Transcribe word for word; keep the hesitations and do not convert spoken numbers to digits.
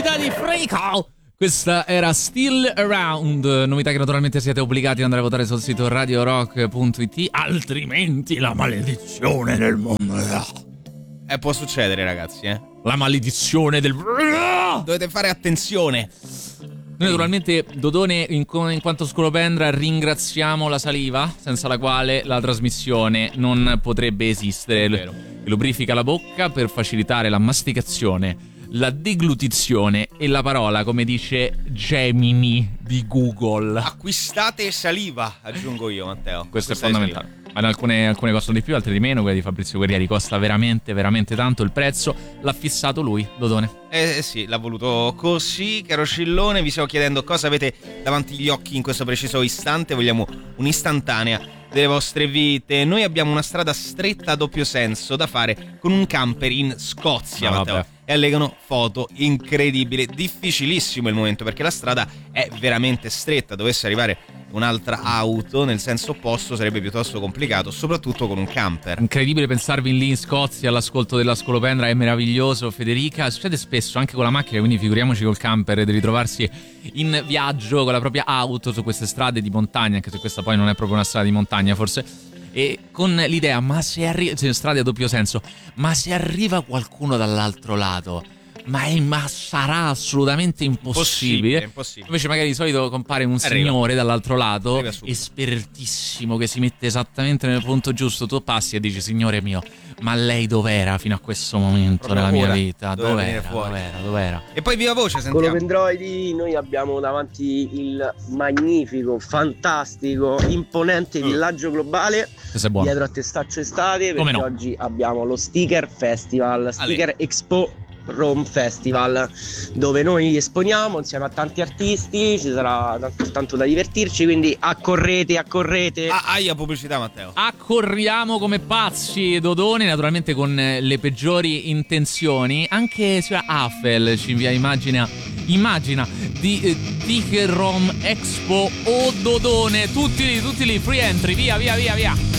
uscita di Freako. Questa era Still Around, novità che naturalmente siete obbligati ad andare a votare sul sito radio rock punto it, altrimenti la maledizione del mondo. Eh, può succedere, ragazzi, eh. La maledizione del... Dovete fare attenzione. Noi naturalmente, Dodone, in, in quanto scolopendra, ringraziamo la saliva, senza la quale la trasmissione non potrebbe esistere. Lubrifica la bocca per facilitare la masticazione, la deglutizione e la parola, come dice Gemini di Google. Acquistate saliva, aggiungo io, Matteo. Questo è fondamentale. Ma alcune, alcune costano di più, altre di meno. Quella di Fabrizio Guerrieri costa veramente, veramente tanto. Il prezzo l'ha fissato lui, Dodone. Eh sì, l'ha voluto così, caro Scillone. Vi stiamo chiedendo cosa avete davanti agli occhi in questo preciso istante. Vogliamo un'istantanea delle vostre vite. Noi abbiamo una strada stretta a doppio senso da fare con un camper in Scozia, no, Matteo. Vabbè. E allegano foto incredibili. Difficilissimo il momento perché la strada è veramente stretta. Dovesse arrivare un'altra auto nel senso opposto sarebbe piuttosto complicato, soprattutto con un camper. Incredibile pensarvi lì in Scozia all'ascolto della scolopendra, è meraviglioso. Federica, succede spesso anche con la macchina, quindi figuriamoci col camper, di ritrovarsi in viaggio con la propria auto su queste strade di montagna, anche se questa poi non è proprio una strada di montagna forse, e con l'idea, ma se arriva, cioè, strade a doppio senso, ma se arriva qualcuno dall'altro lato, ma, è, ma sarà assolutamente impossibile. Impossibile, impossibile. Invece magari di solito compare un Arriva. signore dall'altro lato, espertissimo, che si mette esattamente nel punto giusto. Tu passi e dici: signore mio, ma lei dov'era fino a questo momento Proprio nella ora mia vita? doveva venire Dov'era, fuori. dov'era, dov'era? E poi viva voce, sentiamo. Scolopendroidi, noi abbiamo davanti il magnifico, fantastico, imponente Mm. villaggio globale. Questo è buono. Dietro a Testaccio Estate, perché Come no? oggi abbiamo lo Sticker Festival, Sticker Expo Rome Festival, dove noi esponiamo insieme a tanti artisti, ci sarà tanto, tanto da divertirci, quindi accorrete, accorrete. Ah, aia pubblicità, Matteo. Accorriamo come pazzi, Dodone, naturalmente con eh, le peggiori intenzioni. Anche signora Affel ci invia immagina, immagina di eh, Ticket Rome Expo o Dodone. Tutti lì, tutti lì, free entry, via, via, via, via.